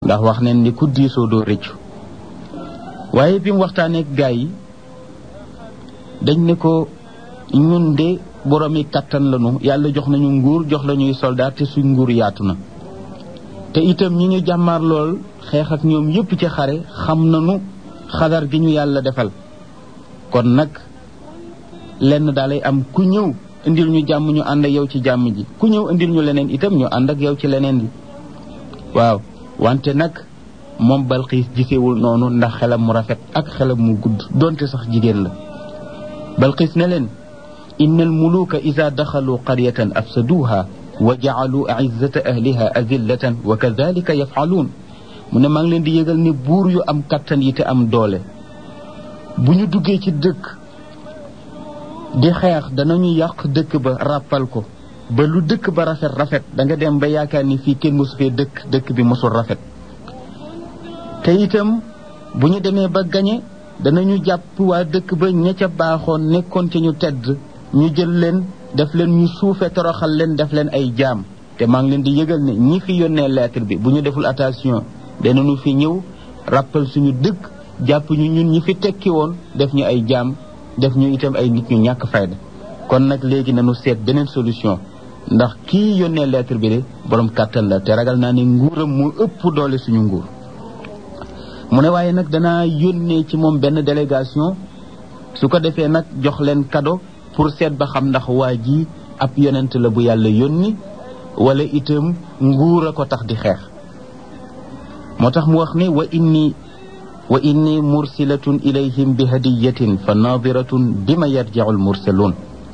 ndax wax neen ni ku diisoo doo rëccu waaye bi mu waxtaanee ak gaa yi dañ ne ko ñun de boroomi kattan lañu yàlla jox nañu nguur jox lañuy soldat te suñ nguur yaatu na te itam ñi ñu jàmmaar lool xeex ak ñoom yépp ci xare xam nañu xadar gi ñu yàlla defal kon nag lenn daalay am ku ñëw indil ñu jàmm ñu ànd ak yow ci jàmm ji ku ñëw indil ñu leneen itam ñu ànd ak yow ci leneen li waaw wante nag moom Balqiis gisewul noonu ndax xelam mu rafet ak xelam mu gudd donte sax jigéen la Balqiis ne leen inna al muluka ida daxalu qaryatan afsaduha wa ja'alu a'izzata ahliha azillatan wa kadhalika yaf'alun mu ne maa ngi leen di yëgal ne buur yu am kattan yi te am doole bu ñu duggee ci dëkk di xeex danañu yàq dëkk ba ràppal ko ba lu dëkk ba rafet da nga dem ba yaakaar ni fii kenn mosu fee dëkk bi mosul rafet te itam bu ñu demee ba gañe danañu jàpp waa dëkk ba ña ca baaxoon nekkoon ci ñu tedd ñu jël leen def leen ñu suufe toroxal leen def leen ay jaam te maa ngi leen di yëgal ne ñi fi yónnee lettre bi bu ñu deful attention danañu fi ñëw ràppal suñu dëkk jàpp ñu ñun ñi fi tekki woon def ñu ay jaam def ñu itam ay nit ñu ñàkk fayda kon nag léegi nañu seet beneen solution ndax kii yónnee lettre bi de borom kàttan la te ragal naa ne nguuram mu ëpp doole suñu nguur mu ne waaye nag danaa yónnee ci moom benn délégation su ko defee nag jox leen cadeau pour seet ba xam ndax waa ji ab yonent la bu yàlla yónni wala itam nguur a ko tax di xeex moo tax mu wax ne wa inni mursilatun ilayhim bi hadiyatin fa nadiratun bima yarji'u al mursalun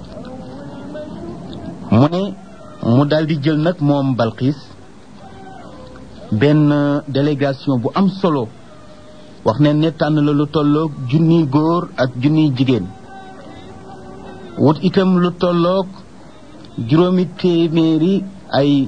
mu ne mu daldi jël nag moom Balqiis benn délégation bu am solo wax ne tànn la lu tolloog junniy góor ak junniy jigéen wut itam lu tolloog 700 ay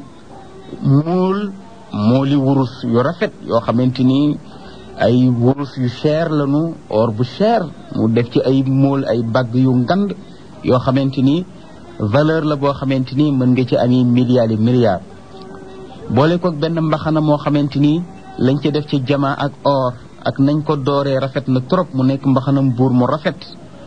mooli wurus yu rafet yoo xamante ni ay wurus yu cher lañu or bu cher mu def ci ay mool ay bagg yu ngand yoo xamante ni valeur la boo xamante ni mën nga ci ami milliards boole ko benn mbaxana moo xamante ni lañ ci def ci jamaa ak or ak nañ ko dooree rafet na trop mu nekk mbaxanam buur mu rafet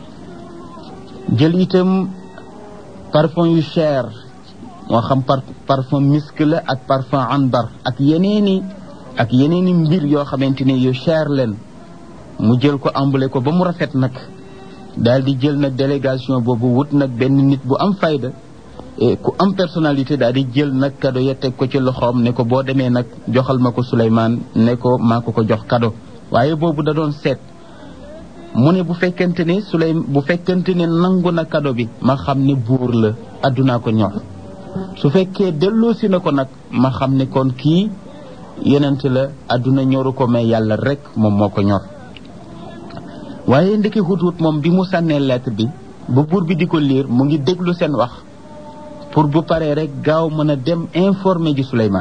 jël itam parfum yu cher moo xam parfum misk la ak parfum anbar ak yeneeni mbir yoo xamante ni yu cher leen mu jël ko emballé ko ba mu rafet nag daal di jël nag délégation boobu wut nag benn nit bu am fayda ku am personnalité daal di jël nag cadeau ya teg ko ci loxoom ne ko boo demee nag joxal ma ko Souleymane ne ko maa ko jox cadeau waaye boobu da doon seet mu ne bu fekkente ne nangu na cadeau bi ma xam ne buur la addunaa ko ñor su fekkee delloosi na ko nag ma xam ne kon kii yonent la adduna ñoru ko mais yàlla rek moom moo ko ñor waaye ndeke Hudhud moom bi mu sànnee lettre bi ba buur bi di ko liir mu ngi déglu seen wax pour bu paree rek gaaw mën a dem informer ji Souleymane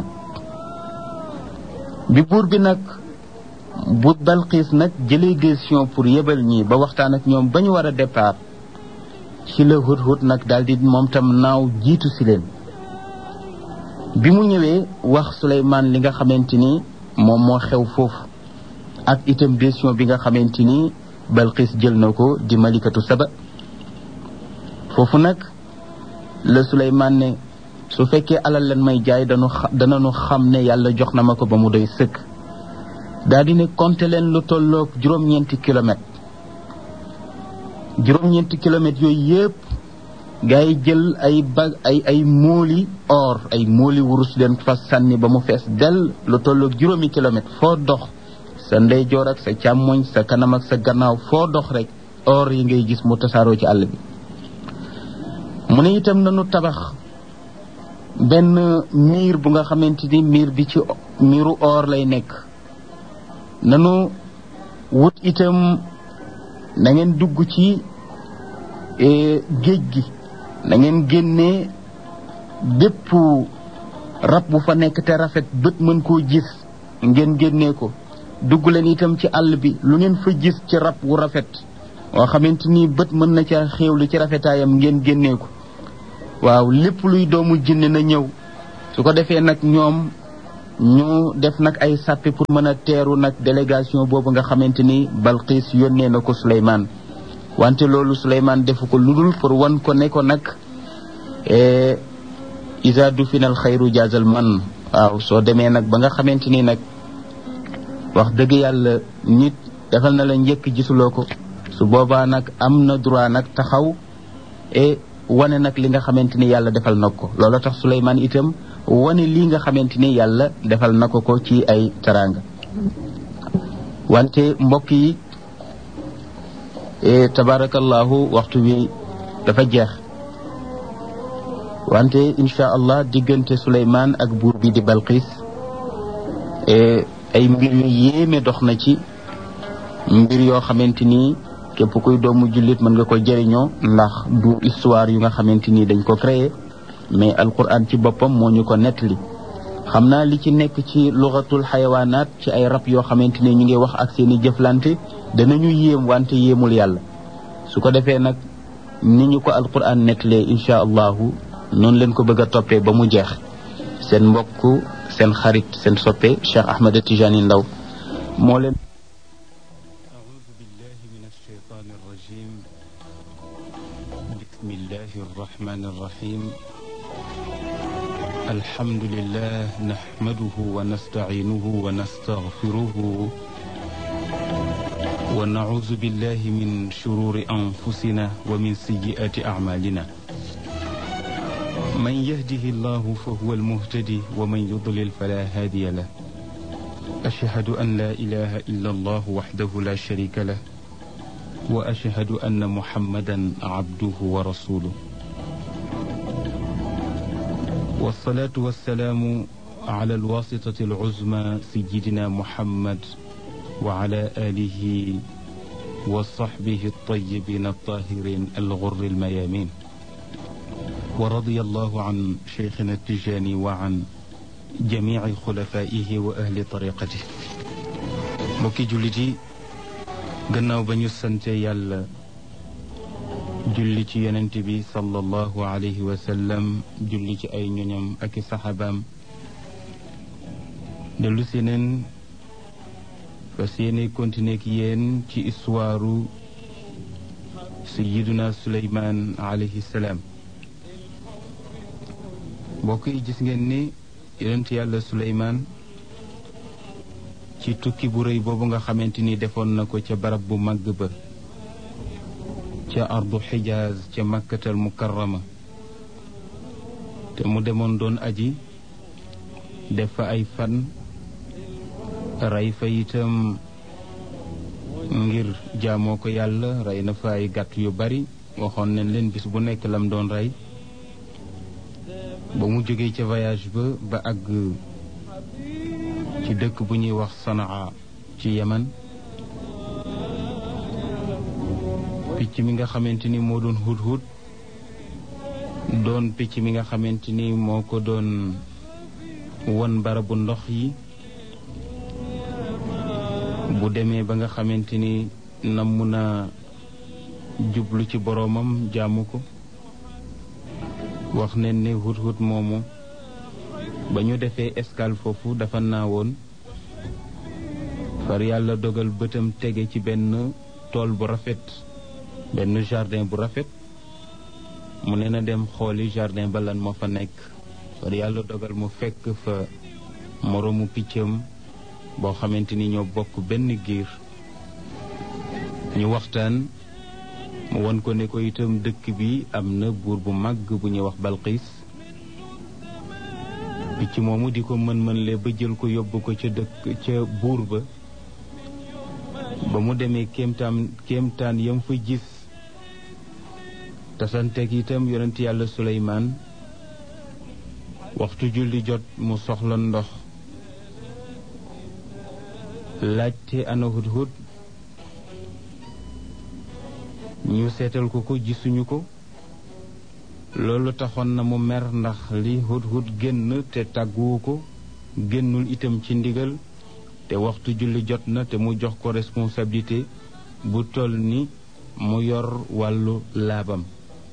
bi buur bi nag bu Balqiis nag jëlee décision pour yebal ñi ba waxtaan ak ñoom ba ñu war a départ ci la Hudhud nag daldi moom tam naaw jiitu si leen bi mu ñëwee wax Souleymane li nga xamante ni moom moo xew foofu ak itam décision bi nga xamante ni Balqiis jël na ko di malikatu Saba foofu nag la Souleymane ne su fekkee alal leen may jaay danañu xam ne yàlla jox na ma ko ba mu doy sëkk daal di ne compter leen lu tolloog juróom-ñeenti kilomètres yooyu yëpp gaa yi jël ay mooli or ay mooli wurus leen fas sànni ba mu fees del lu tolloog juróomi kilomètres foo dox sa ndeyjoor ak sa càmmoñ sa kanam ak sa gannaaw foo dox rek or yi ngay gis mu tasaaroo ci àll bi mu ne itam nanu tabax benn miir bu nga xamante ni miir bi ci miiru or lay nekk nanu wut itam na ngeen dugg ci géej gi na ngeen génnee bépp rab bu fa nekk te rafet bët mën koo gis ngeen génnee ko dugg leen itam ci àll bi lu ngeen fa gis ci rab wu rafet woo xamante ni bët mën na ca xéewlu ci rafetaayam ngeen génnee ko waaw lépp luy doomu jinne na ñëw su ko defee nag ñoom ñu def nag ay sàppi pour mën a teeru nag délégation boobu nga xamante ni Balqis yónnee na ko Suleymaan wante loolu Suleymaan defu ko ludul pour wan ko ne ko nag isa du final xayru jaazal man waaw soo demee nag ba nga xamante ni nag wax dëgg yàlla nit defal na la njëkk gisuloo ko su boobaa nag am na droit nag taxaw wane nag li nga xamante ni yàlla defal na ko loolu tax Suleymaan itam wane lii nga xamante ni yàlla defal na ko ci ay teraanga wante mbokk yi tabarakallahu waxtu wi dafa jeex wante insha allah diggante Suleymaan ak buur bi di Balqis ay mbir yu yéeme dox na ci mbir yoo xamante ni képp kuy doomu jullit mën nga ko jëriñoo ndax du histoire yu nga xamante ni dañ ko créé mais alquran ci boppam moo ñu ko nettali xam naa li ci nekk ci lugatul xayawaanaat ci ay rab yoo xamante ni ñu ngi wax ak seeni jëflante danañu yéem wante yéemul yàlla su ko defee nag ni ñu ko alquran nettalee insha allahu noonu leen ko bëgg a toppee ba mu jeex seen mbokk seen xarit seen soppe Cheikh Ahmed Tijani Ndaw moo leen بسم الله الرحمن الرحيم الحمد لله نحمده ونستعينه ونستغفره ونعوذ بالله من شرور أنفسنا ومن سيئات أعمالنا من يهده الله فهو المهتدي ومن يضلل فلا هادي له أشهد أن لا إله إلا الله وحده لا شريك له وأشهد أن محمدا عبده ورسوله والصلاة والسلام على الواسطة العظمى سيدنا محمد وعلى آله وصحبه الطيبين الطاهرين الغر الميامين ورضي الله عن شيخنا التجاني وعن جميع خلفائه وأهل طريقته مكي جلدي gannaaw ba ñu sante yàlla julli ci yonent bi sallallahu alayhi wa sallam julli ci ay ñoñam ak i saxaabaam dellu si neen fas yéene continuer ak yéen ci histoire sayyiduna Suleymaan alayhi salaam mbokk yi gis ngeen ni yonent yàlla Suleymaan ci tukki bu rëy boobu nga xamante ni defoon na ko ca barab bu màgg ba ca ardu xijaaz ca makkatal mukarrama te mu demoon doon aji def fa ay fan rey fa itam ngir jaamoo ko yàlla rey na fa ay gàtt yu bari waxoon nañ leen bis bu nekk lam doon rey ba mu jógee ca voyage ba àgg ci dëkk bu ñuy wax Sanaa ci Yaman picc mi nga xamante ni moo doon hudhud doon picc mi nga xamante ni moo ko doon won barabu ndox yi bu demee ba nga xamante ni namm na jublu ci boroomam jaamu ko wax ne ne hudhud moomu ba ñu defee escale foofu dafa naawoon far yàlla dogal bëtam tege ci benn tool bu rafet benn jardin bu rafet mu ne na dem xooli jardin ba lan moo fa nekk far yàlla dogal mu fekk fa moroomu piccam boo xamante ni ñoo bokk benn giir ñu waxtaan mu won ko ne ko itam dëkk bi am na buur bu màgg bu ñuy wax Balqis picc moomu di ko mën le ba jël ko yóbbu ko ca buur ba mu demee kéemtaan yam fa gis tasanteeg itam yonent yàlla Suleymaan waxtu julli jot mu soxla ndox laajte ana hudhud ñu seetal ko gisuñu ko loolu taxoon na mu mer ndax li hudhud génn te tàgguwu ko génnul itam ci ndigal te waxtu julli jot na te mu jox ko responsabilité bu toll ni mu yor wàllu laabam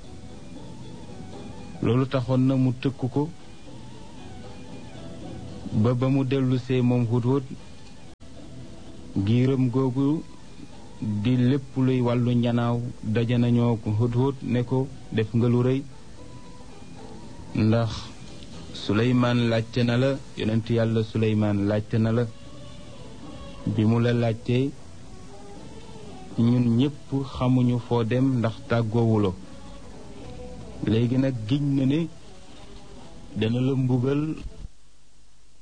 loolu taxoon na mu tëkk ko ba mu dellusee moom Hudhud giiram googu di lépp luy wàllu njanaaw daje nañoo ko Hudhud ne ko def nga lu rëy ndax Suleymaan laajte na la yonent yàlla Suleymaan laajte na la bi mu la laajtee ñun ñépp xamuñu foo dem ndax tàggoowuloo léegi nag giñ na ne dana la mbugal